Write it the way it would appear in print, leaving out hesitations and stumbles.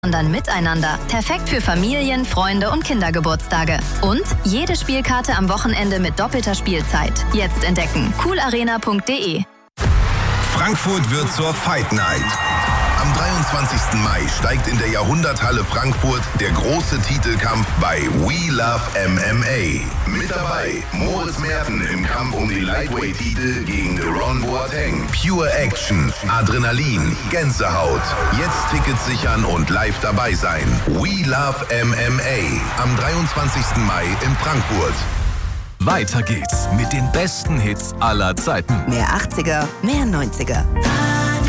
sondern miteinander. Perfekt für Familien, Freunde und Kindergeburtstage. Und jede Spielkarte am Wochenende mit doppelter Spielzeit. Jetzt entdecken. coolarena.de. Frankfurt wird zur Fight Night. Am 23. Mai steigt in der Jahrhunderthalle Frankfurt der große Titelkampf bei We Love MMA. Mit dabei Moritz Merten im Kampf um den Lightweight-Titel gegen Deron Boateng. Pure Action, Adrenalin, Gänsehaut. Jetzt Tickets sichern und live dabei sein. We Love MMA. Am 23. Mai in Frankfurt. Weiter geht's mit den besten Hits aller Zeiten. Mehr 80er, mehr 90er.